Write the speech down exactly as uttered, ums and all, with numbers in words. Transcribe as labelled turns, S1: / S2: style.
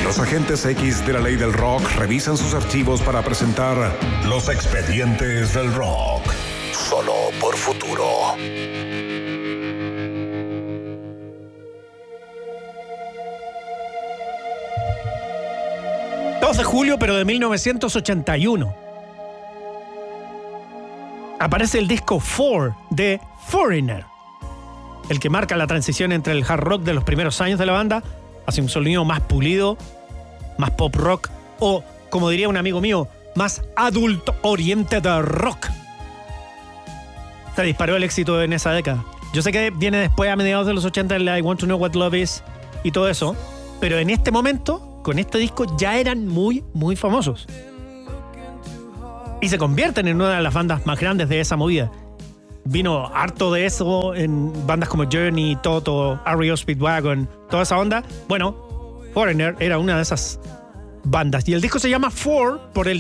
S1: Los agentes X de la ley del rock revisan sus archivos para presentar Los Expedientes del Rock. Solo por Futuro.
S2: dos de julio, pero de mil novecientos ochenta y uno. Aparece el disco Four de Foreigner, el que marca la transición entre el hard rock de los primeros años de la banda hacia un sonido más pulido, más pop rock o, como diría un amigo mío, más adult oriented rock. Se disparó el éxito en esa década. Yo sé que viene después, a mediados de los ochenta, el I Want to Know What Love Is y todo eso, pero en este momento, con este disco, ya eran muy, muy famosos. Y se convierten en una de las bandas más grandes de esa movida. Vino harto de eso en bandas como Journey, Toto, R E O Speedwagon, toda esa onda. Bueno, Foreigner era una de esas bandas. Y el disco se llama Four por el